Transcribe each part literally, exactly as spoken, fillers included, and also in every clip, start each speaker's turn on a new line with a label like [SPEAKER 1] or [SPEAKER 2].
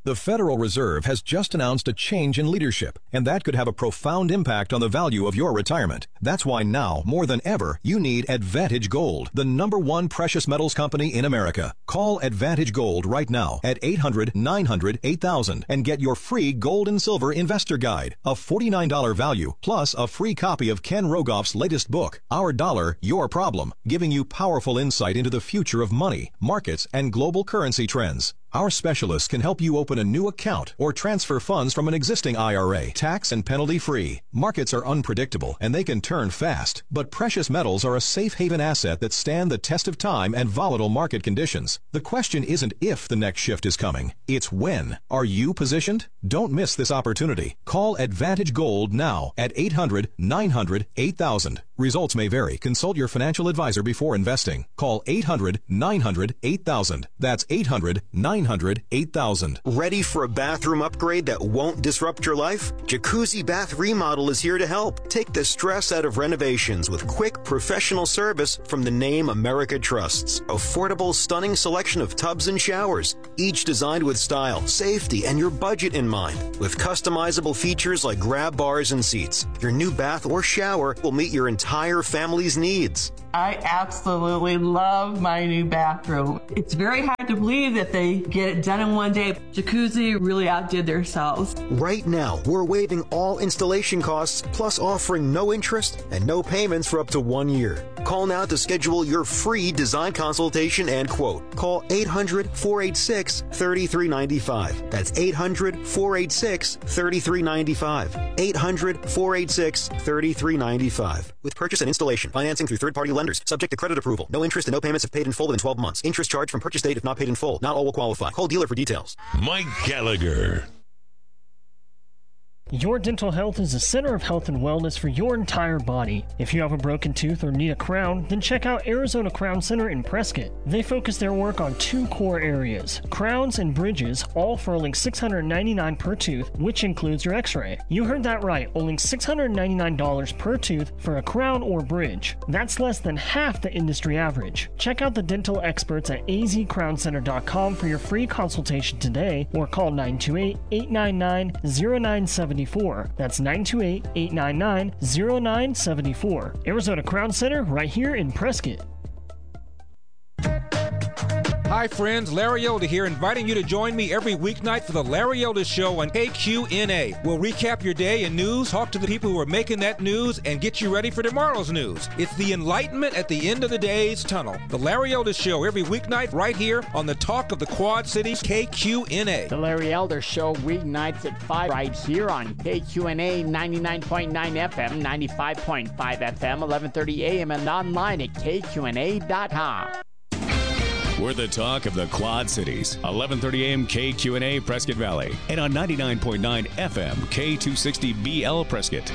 [SPEAKER 1] The Federal Reserve has just announced a change in leadership, and that could have a profound impact on the value of your retirement. That's why now, more than ever, you need Advantage Gold, the number one precious metals company in America. Call Advantage Gold right now at eight hundred, nine hundred, eight thousand and get your free Gold and Silver Investor Guide, a forty-nine dollars value, plus a free copy of Ken Rogoff's latest book, Our Dollar, Your Problem, giving you powerful insight into the future of money, markets, and global currency trends. Our specialists can help you open a new account or transfer funds from an existing I R A, tax and penalty free. Markets are unpredictable and they can turn fast, but precious metals are a safe haven asset that stand the test of time and volatile market conditions. The question isn't if the next shift is coming, it's when. Are you positioned? Don't miss this opportunity. Call Advantage Gold now at eight hundred, nine hundred, eight thousand. Results may vary. Consult your financial advisor before investing. Call eight hundred, nine hundred, eight thousand. That's eight hundred, nine hundred, eight thousand.
[SPEAKER 2] Ready for a bathroom upgrade that won't disrupt your life? Jacuzzi Bath Remodel is here to help. Take the stress out of renovations with quick, professional service from the name America trusts. Affordable, stunning selection of tubs and showers, each designed with style, safety, and your budget in mind. With customizable features like grab bars and seats, your new bath or shower will meet your entire family's needs.
[SPEAKER 3] I absolutely love my new bathroom. It's very hard to believe that they get it done in one day. Jacuzzi really outdid themselves.
[SPEAKER 2] Right now, we're waiving all installation costs, plus offering no interest and no payments for up to one year. Call now to schedule your free design consultation and quote. Call eight hundred, four eight six, three three nine five. That's eight hundred, four eight six, three three nine five. eight hundred, four eight six, three three nine five. With purchase and installation, financing through third-party lenders, subject to credit approval. No interest and no payments if paid in full within twelve months. Interest charged from purchase date if not paid in full. Not all will qualify. Call dealer for details.
[SPEAKER 4] Mike Gallagher.
[SPEAKER 5] Your dental health is the center of health and wellness for your entire body. If you have a broken tooth or need a crown, then check out Arizona Crown Center in Prescott. They focus their work on two core areas, crowns and bridges, all for only six hundred ninety-nine dollars per tooth, which includes your x-ray. You heard that right, only six hundred ninety-nine dollars per tooth for a crown or bridge. That's less than half the industry average. Check out the dental experts at a z crown center dot com for your free consultation today, or call nine two eight, eight nine nine, zero nine seven four. That's nine two eight, eight nine nine, zero nine seven four. Arizona Crown Center, right here in Prescott.
[SPEAKER 6] Hi friends, Larry Elder here, inviting you to join me every weeknight for the Larry Elder Show on K Q N A. We'll recap your day and news, talk to the people who are making that news, and get you ready for tomorrow's news. It's the enlightenment at the end of the day's tunnel. The Larry Elder Show every weeknight right here on the Talk of the Quad Cities, K Q N A.
[SPEAKER 7] The Larry Elder Show weeknights at five right here on K Q N A ninety-nine point nine F M, ninety-five point five F M, eleven thirty A M, and online at K Q N A dot com.
[SPEAKER 8] We're the talk of the Quad Cities. eleven thirty A M K Q N A Prescott Valley. And on ninety-nine point nine F M K two sixty B L Prescott.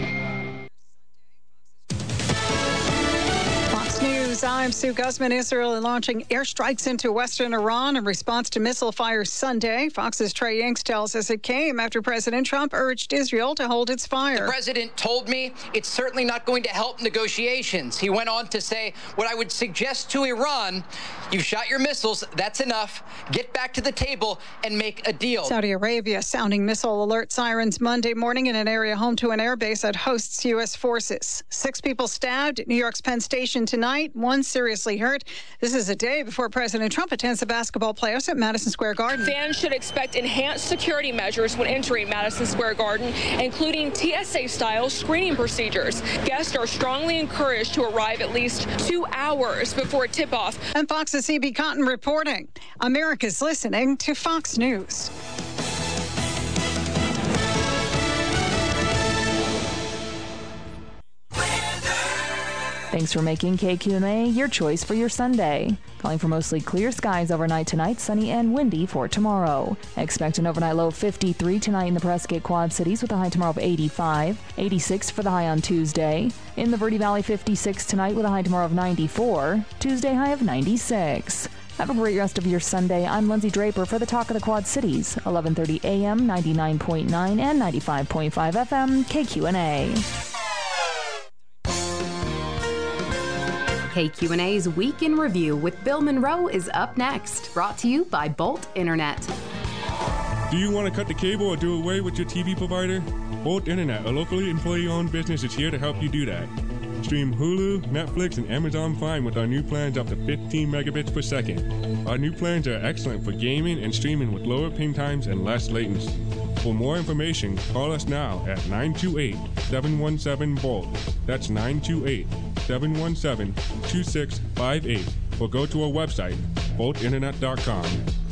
[SPEAKER 9] News. I'm Sue Guzman. Israel launching airstrikes into western Iran in response to missile fires Sunday. Fox's Trey Yanks tells us it came after President Trump urged Israel to hold its fire.
[SPEAKER 10] The president told me it's certainly not going to help negotiations. He went on to say, what I would suggest to Iran, you've shot your missiles, that's enough. Get back to the table and make a deal.
[SPEAKER 9] Saudi Arabia sounding missile alert sirens Monday morning in an area home to an airbase that hosts U S forces. Six people stabbed at New York's Penn Station tonight. One seriously hurt. This is a day before President Trump attends the basketball playoffs at Madison Square Garden.
[SPEAKER 11] Fans should expect enhanced security measures when entering Madison Square Garden, including T S A-style screening procedures. Guests are strongly encouraged to arrive at least two hours before tip-off.
[SPEAKER 9] And Fox's C B Cotton reporting. America's listening to Fox News.
[SPEAKER 12] Thanks for making K Q N A your choice for your Sunday. Calling for mostly clear skies overnight tonight, sunny and windy for tomorrow. Expect an overnight low of fifty-three tonight in the Prescott Quad Cities with a high tomorrow of eighty-five. eighty-six for the high on Tuesday. In the Verde Valley, fifty-six tonight with a high tomorrow of ninety-four. Tuesday high of ninety-six. Have a great rest of your Sunday. I'm Lindsay Draper for the Talk of the Quad Cities, eleven thirty A M, ninety-nine point nine and ninety-five point five F M, K Q N A.
[SPEAKER 13] K Q N A's Week in Review with Bill Monroe is up next. Brought to you by Bolt Internet.
[SPEAKER 4] Do you want to cut the cable or do away with your T V provider? Bolt Internet, a locally employee-owned business, is here to help you do that. Stream Hulu, Netflix, and Amazon Prime with our new plans up to fifteen megabits per second. Our new plans are excellent for gaming and streaming with lower ping times and less latency. For more information, call us now at nine two eight, seven one seven, B O L T. That's nine two eight, seven one seven, two six five eight. Or go to our website, bolt internet dot com.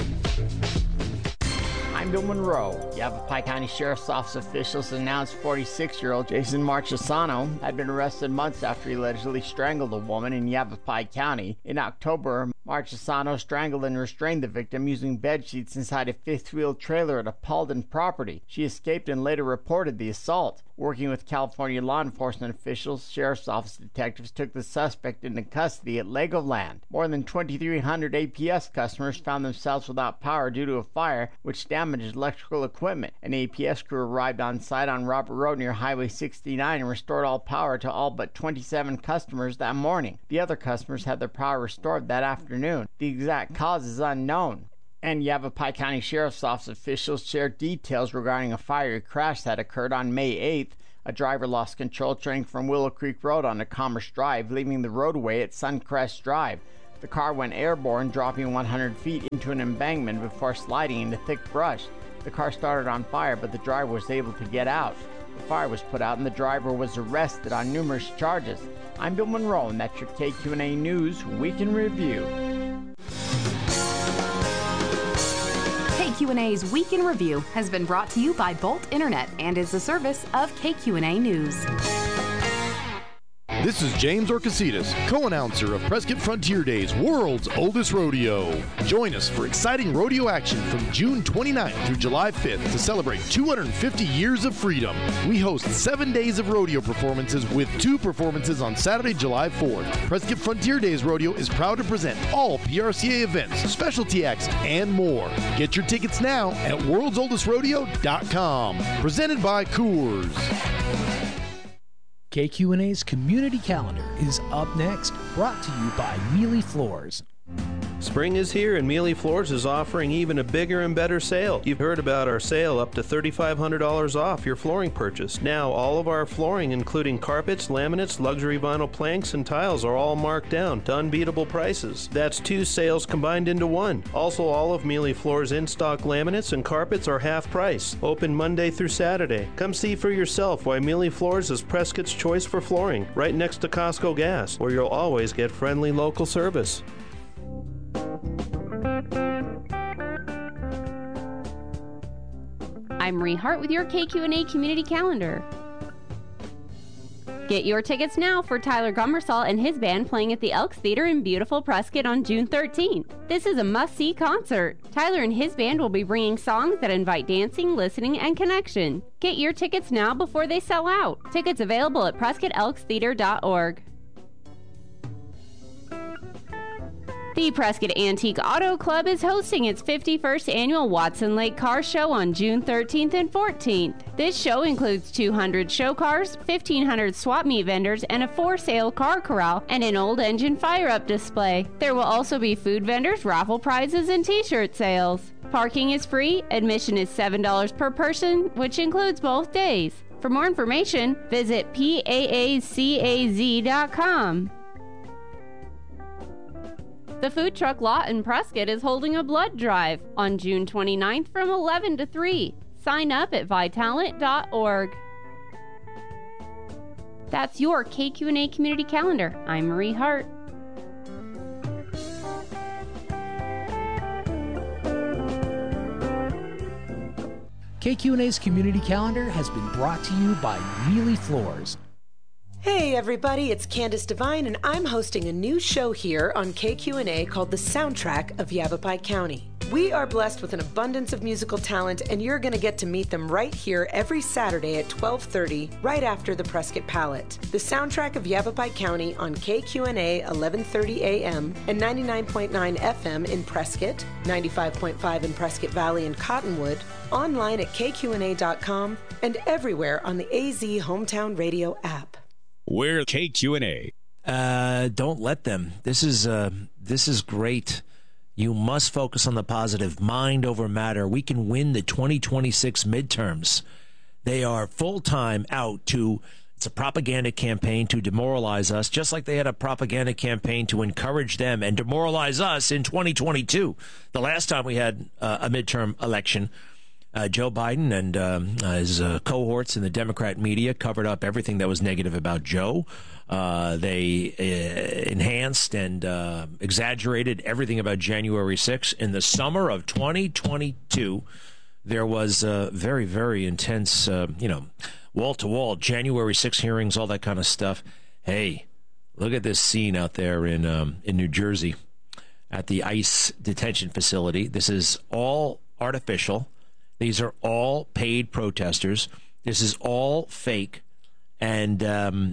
[SPEAKER 7] I'm Bill Monroe. Yavapai County Sheriff's Office officials announced forty-six-year-old Jason Marchesano had been arrested months after he allegedly strangled a woman in Yavapai County. In October, Marchesano strangled and restrained the victim using bed sheets inside a fifth-wheel trailer at a Paulden property. She escaped and later reported the assault. Working with California law enforcement officials, Sheriff's Office detectives took the suspect into custody at Legoland. More than twenty-three hundred A P S customers found themselves without power due to a fire which damaged electrical equipment. An A P S crew arrived on site on Robert Road near Highway sixty-nine and restored all power to all but twenty-seven customers that morning. The other customers had their power restored that afternoon. The exact cause is unknown. And Yavapai County Sheriff's Office officials shared details regarding a fiery crash that occurred on May eighth. A driver lost control turning from Willow Creek Road onto Commerce Drive, leaving the roadway at Suncrest Drive. The car went airborne, dropping one hundred feet into an embankment before sliding into thick brush. The car started on fire, but the driver was able to get out. The fire was put out and the driver was arrested on numerous charges. I'm Bill Monroe, and that's your K Q N A News Week in Review.
[SPEAKER 13] K Q N A's Week in Review has been brought to you by Bolt Internet and is a service of K Q N A News.
[SPEAKER 14] This is James Orcasitas, co-announcer of Prescott Frontier Days, world's oldest rodeo. Join us for exciting rodeo action from June twenty-ninth through July fifth to celebrate two hundred fifty years of freedom. We host seven days of rodeo performances with two performances on Saturday, July fourth. Prescott Frontier Days Rodeo is proud to present all P R C A events, specialty acts, and more. Get your tickets now at worlds oldest rodeo dot com. Presented by Coors.
[SPEAKER 15] K Q N A's Community Calendar is up next, brought to you by Mealy Floors.
[SPEAKER 16] Spring is here and Mealy Floors is offering even a bigger and better sale. You've heard about our sale up to three thousand five hundred dollars off your flooring purchase. Now all of our flooring, including carpets, laminates, luxury vinyl planks, and tiles are all marked down to unbeatable prices. That's two sales combined into one. Also, all of Mealy Floors in-stock laminates and carpets are half price. Open Monday through Saturday. Come see for yourself why Mealy Floors is Prescott's choice for flooring, right next to Costco Gas, where you'll always get friendly local service.
[SPEAKER 17] I'm Marie Hart with your K Q N A Community Calendar. Get your tickets now for Tyler Gummersall and his band playing at the Elks Theater in beautiful Prescott on June thirteenth. This is a must-see concert. Tyler and his band will be bringing songs that invite dancing, listening, and connection. Get your tickets now before they sell out. Tickets available at prescott elks theater dot org. The Prescott Antique Auto Club is hosting its fifty-first annual Watson Lake Car Show on June thirteenth and fourteenth. This show includes two hundred show cars, fifteen hundred swap meet vendors, and a for-sale car corral and an old engine fire-up display. There will also be food vendors, raffle prizes, and t-shirt sales. Parking is free. Admission is seven dollars per person, which includes both days. For more information, visit P A A C A Z dot com. The Food Truck Lot in Prescott is holding a blood drive on June twenty-ninth from eleven to three. Sign up at vitalant dot org. That's your K Q N A Community Calendar. I'm Marie Hart.
[SPEAKER 15] K Q N A's Community Calendar has been brought to you by Mealy Floors.
[SPEAKER 18] Hey everybody, it's Candace Devine and I'm hosting a new show here on K Q N A called The Soundtrack of Yavapai County. We are blessed with an abundance of musical talent and you're going to get to meet them right here every Saturday at twelve thirty, right after the Prescott Palette. The Soundtrack of Yavapai County on K Q N A eleven thirty A M and ninety-nine point nine F M in Prescott, ninety-five point five in Prescott Valley and Cottonwood, online at K Q N A dot com, and everywhere on the A Z Hometown Radio app.
[SPEAKER 8] We're K Q N A.
[SPEAKER 19] Uh, don't let them. This is uh, this is great. You must focus on the positive. Mind over matter. We can win the twenty twenty-six midterms. They are full-time out to, it's a propaganda campaign to demoralize us, just like they had a propaganda campaign to encourage them and demoralize us in twenty twenty-two. The last time we had uh, a midterm election, uh, Joe Biden and um, his uh, cohorts in the Democrat media covered up everything that was negative about Joe. Uh, they uh, enhanced and uh, exaggerated everything about January sixth. In the summer of twenty twenty-two, there was uh, very, very intense, uh, you know, wall-to-wall January sixth hearings, all that kind of stuff. Hey, look at this scene out there in um, in New Jersey at the ICE detention facility. This is all artificial. These are all paid protesters. This is all fake. And um,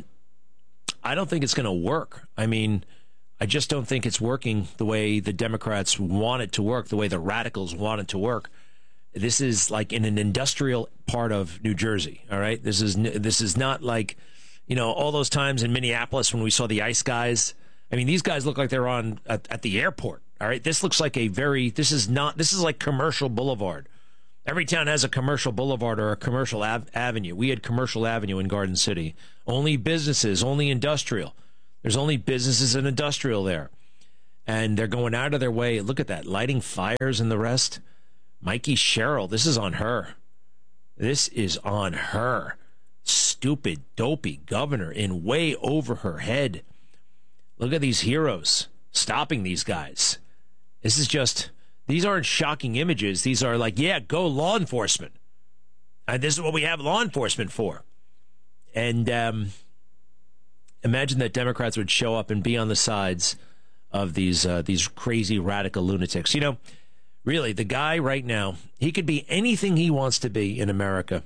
[SPEAKER 19] I don't think it's going to work. I mean, I just don't think it's working the way the Democrats want it to work, the way the radicals want it to work. This is like in an industrial part of New Jersey, all right? This is this is not like, you know, all those times in Minneapolis when we saw the ICE guys. I mean, these guys look like they're on at, at the airport, all right? This looks like a very, this is not, this is like Commercial Boulevard. Every town has a commercial boulevard or a commercial av- avenue. We had Commercial Avenue in Garden City. Only businesses, only industrial. There's only businesses and industrial there. And they're going out of their way. Look at that, lighting fires and the rest. Mikey Sherrill, this is on her. This is on her. Stupid, dopey governor in way over her head. Look at these heroes stopping these guys. This is just, these aren't shocking images. These are like, yeah, go law enforcement. And this is what we have law enforcement for. And um, imagine that Democrats would show up and be on the sides of these uh, these crazy radical lunatics. You know, really, the guy right now, he could be anything he wants to be in America.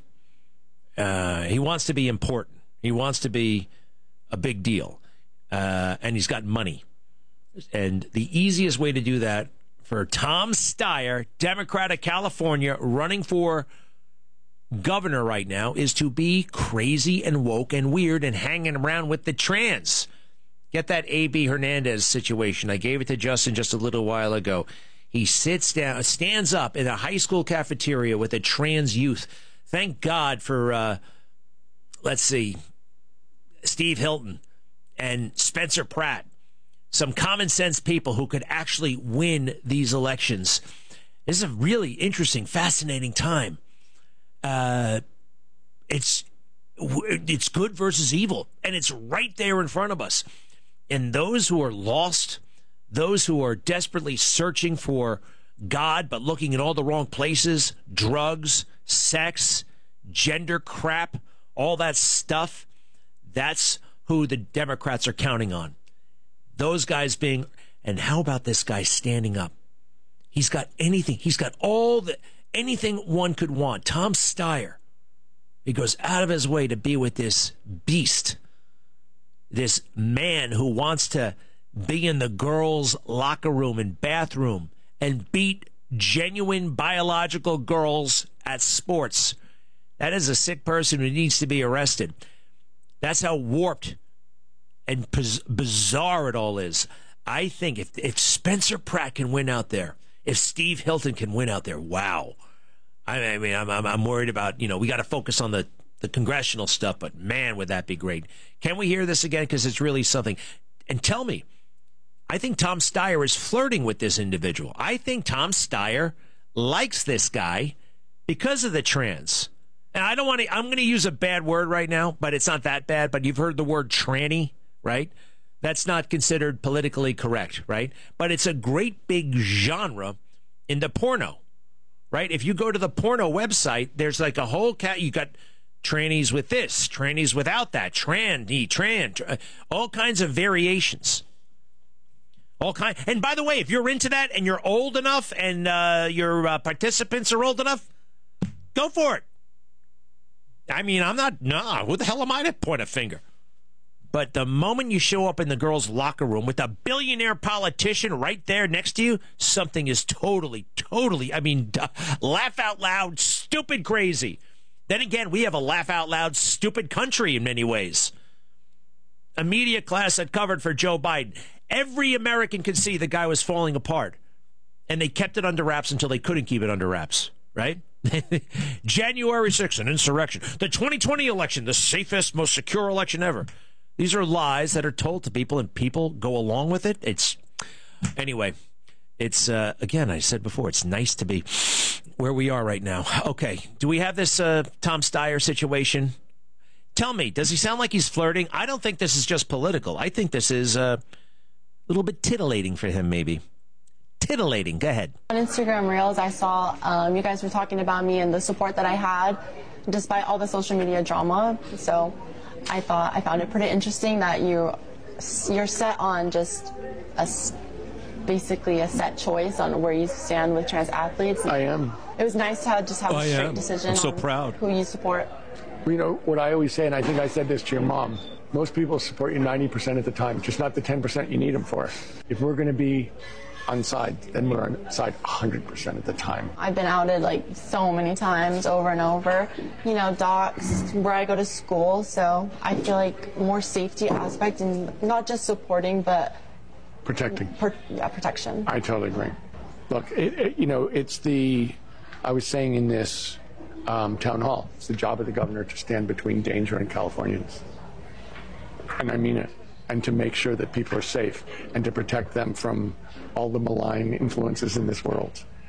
[SPEAKER 19] Uh, he wants to be important. He wants to be a big deal. Uh, and he's got money. And the easiest way to do that for Tom Steyer, Democrat of California, running for governor right now, is to be crazy and woke and weird and hanging around with the trans. Get that A B Hernandez situation. I gave it to Justin just a little while ago. He sits down, stands up in a high school cafeteria with a trans youth. Thank God for, uh, let's see, Steve Hilton and Spencer Pratt. Some common sense people who could actually win these elections. This is a really interesting, fascinating time. Uh, it's it's good versus evil, and it's right there in front of us. And those who are lost, those who are desperately searching for God but looking in all the wrong places, drugs, sex, gender crap, all that stuff, that's who the Democrats are counting on. Those guys being, and how about this guy standing up? He's got anything. He's got all the, anything one could want. Tom Steyer. He goes out of his way to be with this beast, this man who wants to be in the girls' locker room and bathroom and beat genuine biological girls at sports. That is a sick person who needs to be arrested. That's how warped and bizarre it all is. I think if if Spencer Pratt can win out there, if Steve Hilton can win out there, wow. I mean, I'm I'm, I'm worried about, you know, we got to focus on the, the congressional stuff, but man, would that be great. Can we hear this again? Because it's really something. And tell me, I think Tom Steyer is flirting with this individual. I think Tom Steyer likes this guy because of the trans. And I don't want to, I'm going to use a bad word right now, but it's not that bad. But you've heard the word tranny, right? That's not considered politically correct, right? But it's a great big genre in the porno, right? If you go to the porno website, there's like a whole cat. You got trannies with this, trannies without that, tranny, tran, tr- all kinds of variations. All kind. And by the way, if you're into that and you're old enough and uh, your uh, participants are old enough, go for it. I mean, I'm not, nah, who the hell am I to point a finger? But the moment you show up in the girls' locker room with a billionaire politician right there next to you, something is totally, totally, I mean, uh, laugh out loud, stupid crazy. Then again, we have a laugh out loud, stupid country in many ways. A media class that covered for Joe Biden. Every American could see the guy was falling apart. And they kept it under wraps until they couldn't keep it under wraps, right? January sixth, an insurrection. The twenty twenty election, the safest, most secure election ever. These are lies that are told to people, and people go along with it. It's anyway, it's, uh, again, I said before, it's nice to be where we are right now. Okay, do we have this uh, Tom Steyer situation? Tell me, does he sound like he's flirting? I don't think this is just political. I think this is uh, a little bit titillating for him, maybe. Titillating. Go ahead.
[SPEAKER 20] On Instagram Reels, I saw um, you guys were talking about me and the support that I had despite all the social media drama. So I thought I found it pretty interesting that you you're set on just a basically a set choice on where you stand with trans athletes.
[SPEAKER 21] I am.
[SPEAKER 20] It was nice to have, just have
[SPEAKER 21] I
[SPEAKER 20] a straight
[SPEAKER 21] am.
[SPEAKER 20] decision.
[SPEAKER 21] I'm so
[SPEAKER 20] on
[SPEAKER 21] proud.
[SPEAKER 20] Who you support.
[SPEAKER 21] You know what I always say, and I think I said this to your mom. Most people support you ninety percent of the time, just not the ten percent you need them for. If we're going to be on side, then we're on side one hundred percent of the time.
[SPEAKER 20] I've been outed like so many times over and over, you know, docs where I go to school. So I feel like more safety aspect and not just supporting, but
[SPEAKER 21] protecting.
[SPEAKER 20] Per, yeah, protection.
[SPEAKER 21] I totally agree. Look, it, it, you know, it's the, I was saying in this um, town hall, it's the job of the governor to stand between danger and Californians. And I mean it. And to make sure that people are safe and to protect them from all the malign influences in this world.